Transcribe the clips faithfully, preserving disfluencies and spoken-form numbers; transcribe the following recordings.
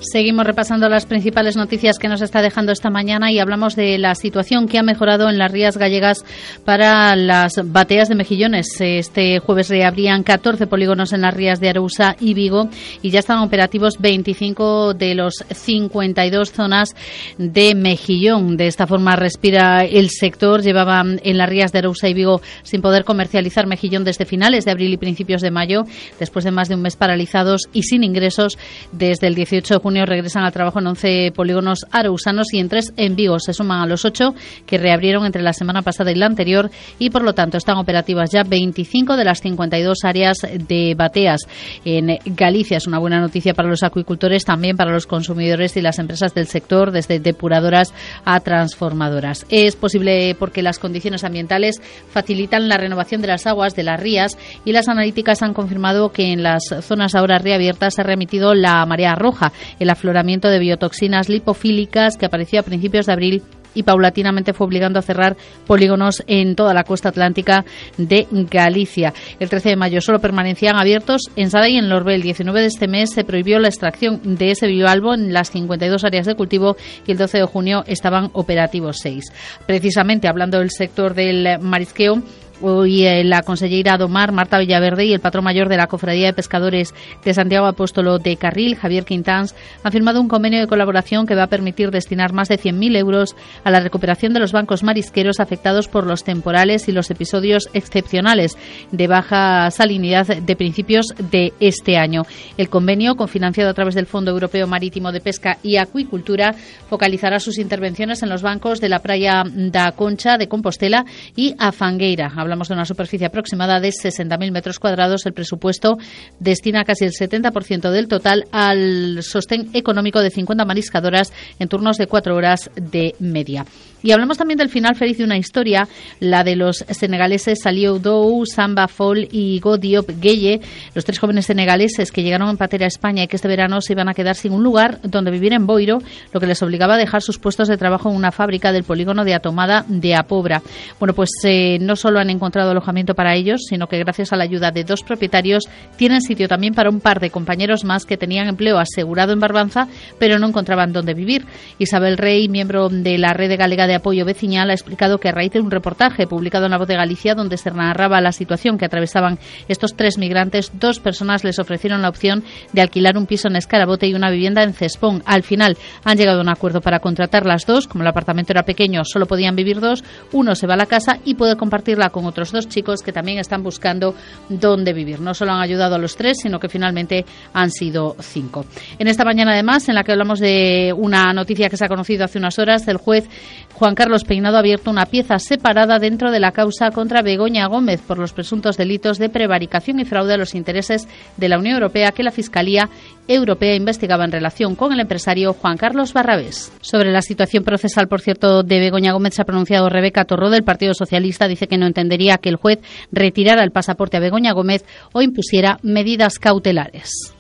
Seguimos repasando las principales noticias que nos está dejando esta mañana y hablamos de la situación que ha mejorado en las rías gallegas para las bateas de mejillones. Este jueves reabrían catorce polígonos en las rías de Arousa y Vigo y ya están operativos veinticinco de los cincuenta y dos zonas de mejillón. De esta forma respira el sector. Llevaban en las rías de Arousa y Vigo sin poder comercializar mejillón desde finales de abril y principios de mayo, después de más de un mes paralizados y sin ingresos. Desde el dieciocho de junio regresan al trabajo en once polígonos arousanos y en tres en Vigo. Se suman a los ocho que reabrieron entre la semana pasada y la anterior y, por lo tanto, están operativas ya veinticinco de las cincuenta y dos áreas de bateas. En Galicia es una buena noticia para los acuicultores, también para los consumidores y las empresas del sector, desde depuradoras a transformadoras. Es posible porque las condiciones ambientales facilitan la renovación de las aguas de las rías y las analíticas han confirmado que en las zonas ahora reabiertas se ha remitido la marea roja, el afloramiento de biotoxinas lipofílicas que apareció a principios de abril y paulatinamente fue obligando a cerrar polígonos en toda la costa atlántica de Galicia. El trece de mayo solo permanecían abiertos en Sada y en Lorbe. El diecinueve de este mes se prohibió la extracción de ese bioalbo en las cincuenta y dos áreas de cultivo y el doce de junio estaban operativos seis. Precisamente hablando del sector del marisqueo, hoy eh, la consellera Domar, Marta Villaverde, y el patrón mayor de la Cofradía de Pescadores de Santiago Apóstolo de Carril, Javier Quintans, han firmado un convenio de colaboración que va a permitir destinar más de cien mil euros a la recuperación de los bancos marisqueros afectados por los temporales y los episodios excepcionales de baja salinidad de principios de este año. El convenio, cofinanciado a través del Fondo Europeo Marítimo de Pesca y Acuicultura, focalizará sus intervenciones en los bancos de la Praia da Concha de Compostela y a Fangueira. Hablamos de una superficie aproximada de sesenta mil metros cuadrados. El presupuesto destina casi el setenta por ciento del total al sostén económico de cincuenta mariscadoras en turnos de cuatro horas de media. Y hablamos también del final feliz de una historia, la de los senegaleses Saliou Dou, Samba Fall y Godiop Gueye, los tres jóvenes senegaleses que llegaron en patera a España y que este verano se iban a quedar sin un lugar donde vivir en Boiro, lo que les obligaba a dejar sus puestos de trabajo en una fábrica del polígono de Atomada de Apobra. Bueno, pues eh, no solo han encontrado alojamiento para ellos, sino que gracias a la ayuda de dos propietarios tienen sitio también para un par de compañeros más que tenían empleo asegurado en Barbanza, pero no encontraban dónde vivir. Isabel Rey, miembro de la Red Galega de Apoyo Vecinal, ha explicado que a raíz de un reportaje publicado en La Voz de Galicia donde se narraba la situación que atravesaban estos tres migrantes, dos personas les ofrecieron la opción de alquilar un piso en Escarabote y una vivienda en Cespón. Al final han llegado a un acuerdo para contratar las dos. Como el apartamento era pequeño, solo podían vivir dos. Uno se va a la casa y puede compartirla con otros dos chicos que también están buscando dónde vivir. No solo han ayudado a los tres, sino que finalmente han sido cinco. En esta mañana, además, en la que hablamos de una noticia que se ha conocido hace unas horas, el juez Juan Carlos Peinado ha abierto una pieza separada dentro de la causa contra Begoña Gómez por los presuntos delitos de prevaricación y fraude a los intereses de la Unión Europea que la Fiscalía Europea investigaba en relación con el empresario Juan Carlos Barrabés. Sobre la situación procesal, por cierto, de Begoña Gómez se ha pronunciado Rebeca Torró del Partido Socialista. Dice que no entendería que el juez retirara el pasaporte a Begoña Gómez o impusiera medidas cautelares.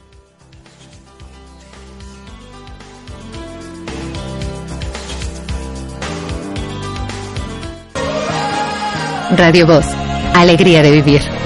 Radio Voz, alegría de vivir.